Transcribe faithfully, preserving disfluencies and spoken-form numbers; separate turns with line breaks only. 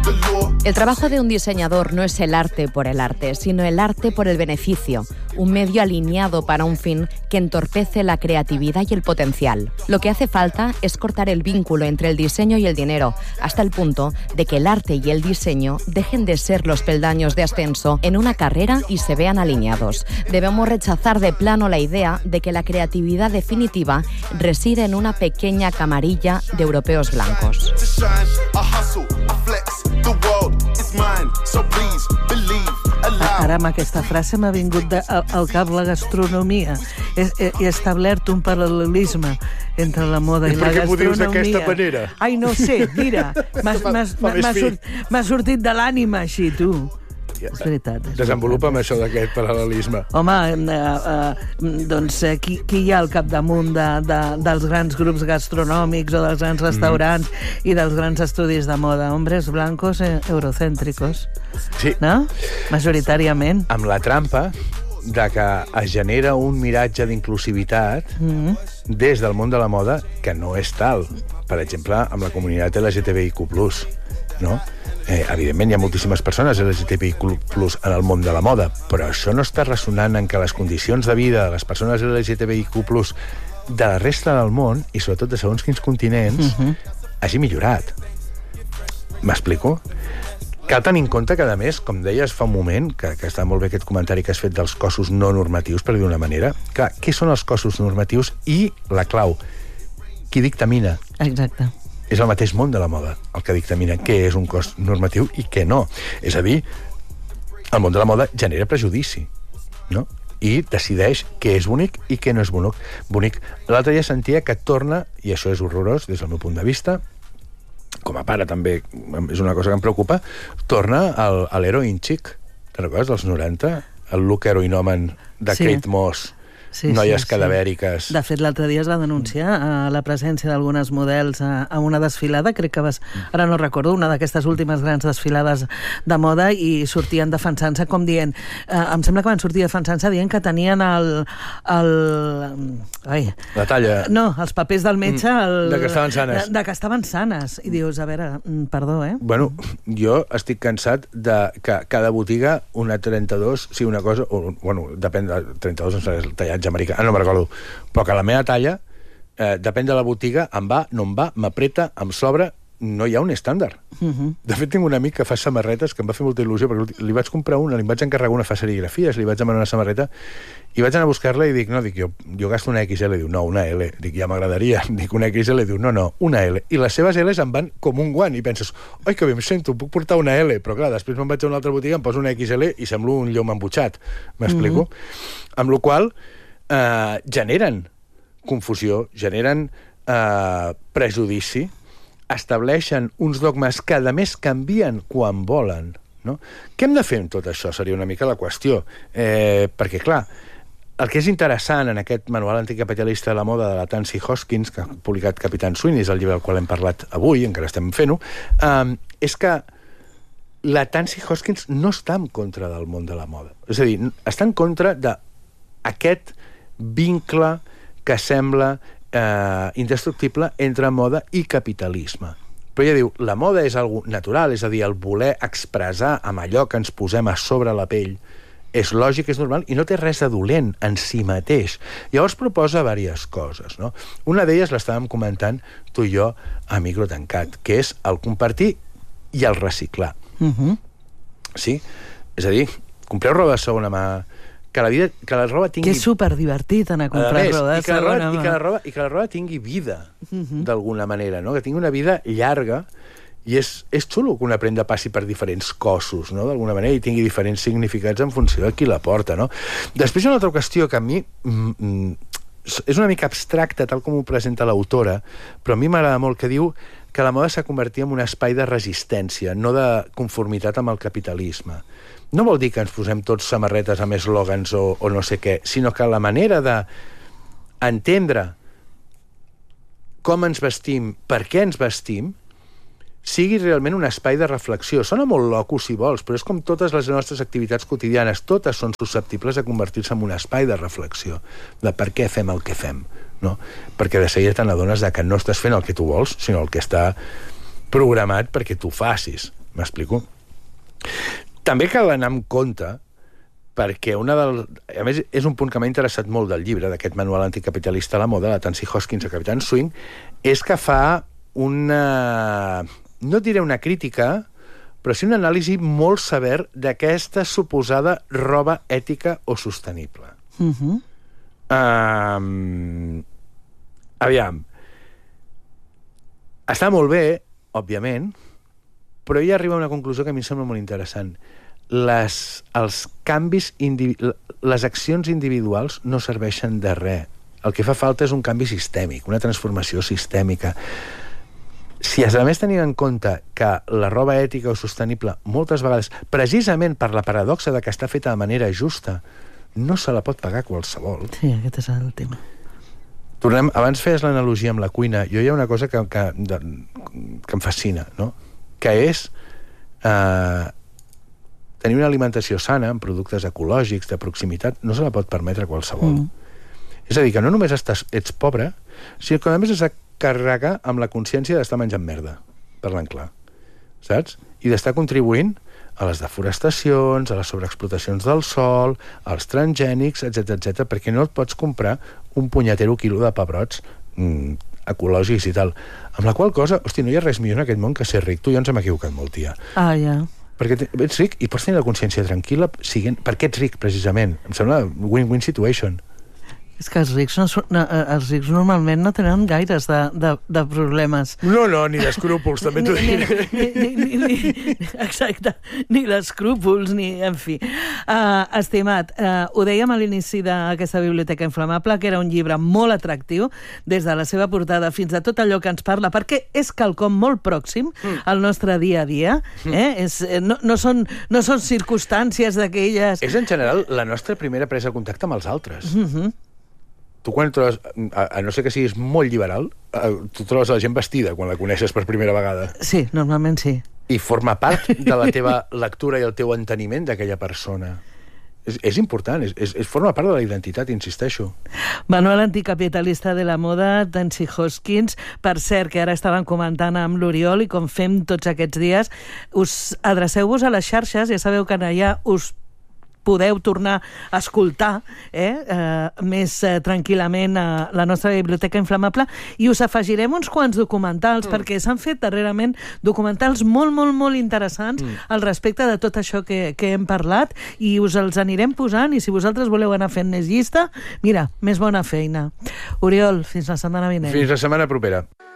El trabajo de un diseñador no es el arte por el arte, sino el arte por el beneficio, un medio alineado para un fin que entorpece la creatividad y el potencial. Lo que hace falta es cortar el vínculo entre el diseño y el dinero, hasta el punto de que el arte y el diseño dejen de ser los peldaños de ascenso en una carrera y se vean alineados. Debemos rechazar de plano la idea de que la creatividad definitiva reside en una pequeña camarilla de europeos blancos.
Ara amb aquesta frase m'ha vingut de, al, al cap la gastronomia. He, he, he establert un paral·lelisme entre la moda i, i la gastronomia. I per què m'ho dius
d'aquesta manera?
Ai, no sé, mira, m'ha sort, sortit de l'ànima així, tu.
Ja,
és veritat. És
Desenvolupa'm
veritat.
això d'aquest paral·lelisme.
Home, eh, eh, doncs eh, qui, qui hi ha al capdamunt de, de, dels grans grups gastronòmics o dels grans restaurants mm. i dels grans estudis de moda? Hombres blancos eh, eurocèntricos.
Sí.
No? Majoritàriament.
Amb la trampa de que es genera un miratge d'inclusivitat mm. des del món de la moda que no és tal. Per exemple, amb la comunitat L G T B I Q plus, no? Eh, evidentment, hi ha moltíssimes persones L G T B I Q plus en el món de la moda, però això no està ressonant en que les condicions de vida de les persones L G T B I Q plus de la resta del món, i sobretot de segons quins continents, uh-huh. hagi millorat. M'explico? Cal tenir en compte que, a més, com deies fa un moment, que, que està molt bé aquest comentari que has fet dels cossos no normatius, per dir d'una manera, clar, què són els cossos normatius i, la clau, qui dictamina?
Exacte.
És el mateix món de la moda el que dictamina què és un cos normatiu i què no. És a dir, el món de la moda genera prejudici, no? I decideix què és bonic i què no és bonic. bonic. L'altre dia sentia que torna, i això és horrorós des del meu punt de vista, com a pare també és una cosa que em preocupa, torna al, a l'heroin chic. Te'n recordes dels noranta? El look heroinòmen de sí. Kate Moss. Sí, noies sí, cadavèriques.
Sí. De fet, l'altre dia es va denunciar a la presència d'algunes models a, a una desfilada, crec que vas, ara no recordo, una d'aquestes últimes grans desfilades de moda, i sortien defensant-se com dient, eh, em sembla que van sortir defensant-se dient que tenien el... el ai,
la talla.
No, els papers del metge... El,
de que estaven sanes.
De, de que estaven sanes. I dius, a veure, perdó, eh?
Bueno, jo estic cansat de que cada botiga, una trenta-dos, sí, una cosa... O, bueno, depèn de trenta-dos, no sé, el tallatge americà, ah, no me'n recordo, però que la meva talla, eh, depèn de la botiga, em va, no em va, m'apreta, em sobra, no hi ha un estàndard. Uh-huh. De fet, tinc un amic que fa samarretes que em va fer molta il·lusió, perquè li vaig comprar una, li vaig encarregar una fa serigrafies, li vaig demanar una samarreta, i vaig anar a buscar-la i dic, no, dic, jo, jo gasto una X L, diu, no, una L, dic, ja m'agradaria, dic, una X L, diu, no, no, una L, i les seves L's em van com un guant, i penses, oi, que bé em sento, puc portar una L, però clar, després me'n vaig a una altra botiga, em poso una X L i semblo un llom embutxat, m'explico? Uh-huh. Amb la qual Uh, generen confusió, generen uh, prejudici, estableixen uns dogmes que, a més, canvien quan volen, no? Què hem de fer amb tot això? Seria una mica la qüestió. Eh, perquè, clar, el que és interessant en aquest manual anticapitalista de la moda de la Tansy Hoskins, que ha publicat Capitán Sweeney, és el llibre del qual hem parlat avui, encara estem fent-ho, um, és que la Tansy Hoskins no està en contra del món de la moda. És a dir, està en contra d'aquest vincle que sembla eh, indestructible entre moda i capitalisme. Però ja diu, la moda és algo natural, és a dir, el voler expressar amb allò que ens posem a sobre la pell és lògic, és normal, i no té res de dolent en si mateix. Llavors proposa diverses coses, no? Una d'elles l'estàvem comentant tu i jo a micro tancat, que és el compartir i el reciclar. Uh-huh. Sí? És a dir, compreu roba de segona mà, que la, vida, que la roba tingui...
Que és superdivertit anar a comprar
més,
roba de
i que la
segona
roba,
mà.
I que, la roba, I que la roba tingui vida, uh-huh. d'alguna manera, no? Que tingui una vida llarga, i és, és xulo que una prenda passi per diferents cossos, no? D'alguna manera, i tingui diferents significats en funció de qui la porta, no? Després hi ha una altra qüestió que a mi mm, mm, és una mica abstracta, tal com ho presenta l'autora, però a mi m'agrada molt, que diu que la moda s'ha convertit en un espai de resistència, no de conformitat amb el capitalisme. No vol dir que ens posem tots samarretes amb eslògans o, o no sé què, sinó que la manera d'entendre com ens vestim, per què ens vestim, sigui realment un espai de reflexió. Sona molt loco, si vols, però és com totes les nostres activitats quotidianes. Totes són susceptibles de convertir-se en un espai de reflexió, de per què fem el que fem, no? Perquè de seguida te n'adones que no estàs fent el que tu vols, sinó el que està programat perquè tu facis. M'explico? També cal anar amb compte, perquè una del... A més, és un punt que m'ha interessat molt del llibre, d'aquest manual anticapitalista a la moda, la Tansy Hoskins, el Capitán Swing, és que fa una... no diré una crítica, però sí una anàlisi molt sever d'aquesta suposada roba ètica o sostenible.
Uh-huh.
Um, aviam. Està molt bé, òbviament, però ella arriba a una conclusió que a mi em sembla molt interessant. Les, els canvis, individu les accions individuals no serveixen de res. El que fa falta és un canvi sistèmic, una transformació sistèmica. Si a més tenim en compte que la roba ètica o sostenible moltes vegades, precisament per la paradoxa de que està feta de manera justa, no se la pot pagar qualsevol.
Sí, aquest és el tema.
Tornem, abans feies l'analogia amb la cuina. Jo hi ha una cosa que, que, de, que em fascina, no? Que és eh, tenir una alimentació sana, amb productes ecològics, de proximitat, no se la pot permetre qualsevol. Mm. És a dir, que no només estàs, ets pobre, sinó que a més has de carregar amb la consciència d'estar menjant merda, parlant clar. Saps? I d'estar contribuint a les deforestacions, a les sobreexplotacions del sòl, als transgènics, etcètera, etcètera, perquè no et pots comprar un punyetero quilo de pebrots mm, ecològics i tal. Amb la qual cosa, hosti, no hi ha res millor en aquest món que ser ric. Tu ja ens hem equivocat molt, tia.
Ah, ja.
Perquè ets ric i pots tenir la consciència tranquil·la siguent... perquè ets ric, precisament. Em sembla win-win situation.
És que els rics, no, no, els rics normalment no tenen gaires de, de, de problemes.
No, no, ni d'escrúpols, també t'ho diré.
Ni, ni, ni, ni, exacte, ni d'escrúpols, ni... En fi. Uh, estimat, uh, ho dèiem a l'inici d'aquesta Biblioteca Inflamable, que era un llibre molt atractiu, des de la seva portada fins a tot allò que ens parla, perquè és quelcom molt pròxim mm. al nostre dia a dia. Eh? És, no, no, són, no són circumstàncies d'aquelles...
És, en general, la nostra primera presa de contacte amb els altres.
Mhm.
Tu quan trobes, a, a no ser que siguis molt liberal, a, tu trobes la gent vestida quan la coneixes per primera vegada.
Sí, normalment sí.
I forma part de la teva lectura i el teu enteniment d'aquella persona. És, és important, és, és, és forma part de la identitat, insisteixo.
Manual anticapitalista de la moda, Tansy Hoskins. Per cert, que ara estàvem comentant amb l'Oriol i com fem tots aquests dies, us adreceu-vos a les xarxes, ja sabeu que allà us podeu tornar a escoltar eh, eh, més eh, tranquil·lament a la nostra Biblioteca Inflamable i us afegirem uns quants documentals mm. perquè s'han fet darrerament documentals molt, molt, molt interessants mm. al respecte de tot això que, que hem parlat i us els anirem posant i si vosaltres voleu anar fent més llista, mira, més bona feina. Oriol, fins la setmana vinent.
Fins la setmana propera.